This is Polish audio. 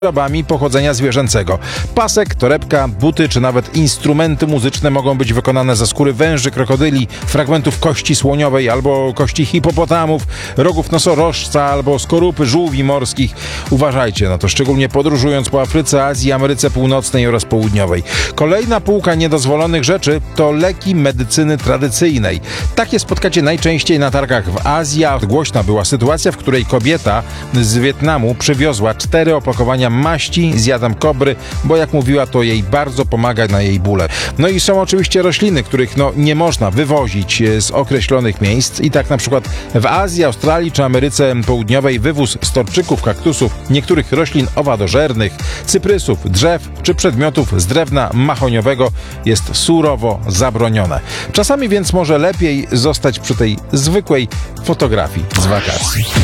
wyrobami pochodzenia zwierzęcego. Pasek, torebka, buty czy nawet instrumenty muzyczne mogą być wykonane ze skóry węży, krokodyli, fragmentów kości słoniowej albo kości hipopotamów, rogów nosorożca albo skorupy żółwi morskich. Uważajcie na to, szczególnie podróżując po Afryce, Azji, Ameryce Północnej oraz Południowej. Kolejna półka niedozwolonych rzeczy to leki medycyny tradycyjnej. Takie spotkacie najczęściej na targach w Azji. Głośna była sytuacja, w której kobieta z Wietnamu przywiozła 4 opakowania maści z jadem kobry, bo jak mówiła, to jej bardzo pomaga na jej bóle. No i są oczywiście rośliny, których nie można wywozić z określonych miejsc i tak na przykład w Azji, Australii czy Ameryce Południowej wywóz storczyków, kaktusów, niektórych roślin owadożernych, cyprysów, drzew czy przedmiotów z drewna mahoniowego jest surowo zabronione. Czasami więc może lepiej zostać przy tej zwykłej fotografii z wakacji.